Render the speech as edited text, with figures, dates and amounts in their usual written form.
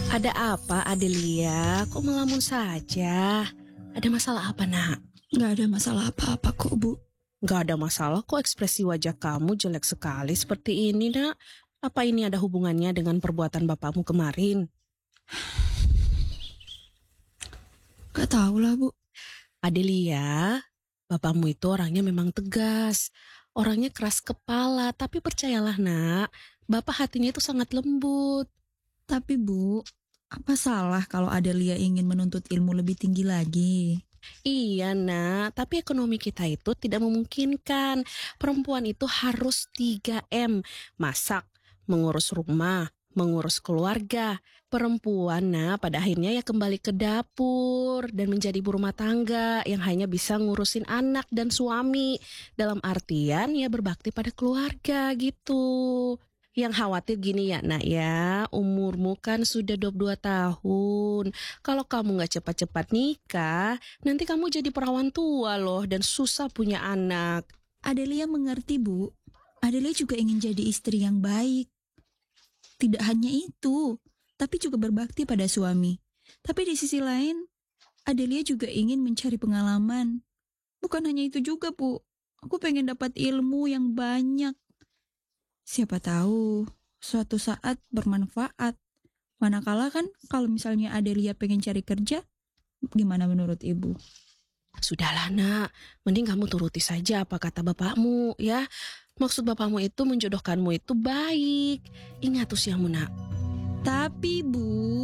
Ada apa, Adelia? Kok melamun saja? Ada masalah apa, nak? Nggak ada masalah apa-apa kok, Bu. Gak ada masalah kok, ekspresi wajah kamu jelek sekali seperti ini, nak. Apa ini ada hubungannya dengan perbuatan bapakmu kemarin? Nggak tahu lah, Bu. Adelia, bapakmu itu orangnya memang tegas. Orangnya keras kepala, tapi percayalah, nak. Bapak hatinya itu sangat lembut. Tapi, Bu, apa salah kalau Adelia ingin menuntut ilmu lebih tinggi lagi? Iya, nak, tapi ekonomi kita itu tidak memungkinkan. Perempuan itu harus 3M. Masak, mengurus rumah, mengurus keluarga. Perempuan, nah, pada akhirnya ya kembali ke dapur dan menjadi ibu rumah tangga yang hanya bisa ngurusin anak dan suami. Dalam artian ya berbakti pada keluarga gitu. Yang khawatir gini ya, nak ya, umurmu kan sudah 22 tahun. Kalau kamu gak cepat-cepat nikah, nanti kamu jadi perawan tua loh dan susah punya anak. Adelia mengerti, Bu. Adelia juga ingin jadi istri yang baik. Tidak hanya itu, tapi juga berbakti pada suami. Tapi di sisi lain, Adelia juga ingin mencari pengalaman. Bukan hanya itu juga, Bu. Aku pengen dapat ilmu yang banyak. Siapa tahu, suatu saat bermanfaat. Manakala kan kalau misalnya Adelia pengen cari kerja, gimana menurut Ibu? Sudahlah, nak, mending kamu turuti saja apa kata bapakmu ya. Maksud bapakmu itu menjodohkanmu itu baik. Ingat usiamu, nak. Tapi Bu,